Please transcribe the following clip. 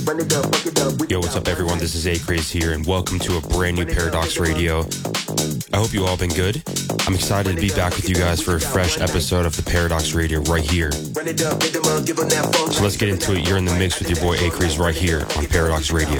Yo, what's up everyone? This is A-Craze here and welcome to a brand new Paradox Radio. I hope you all been good. I'm excited to be back with you guys for a fresh episode of the Paradox Radio right here. So let's get into it. You're in the mix with your boy A-Craze right here on Paradox Radio.